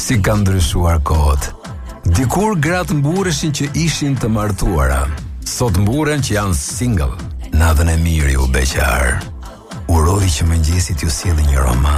Si kanë ndryshuar kohët. Dikur gratë mbureshin që ishin të martuara. Sot mburen që janë single. Natën e mirë ju beqar. Uroj që mëngjesit ju sjellë një roman.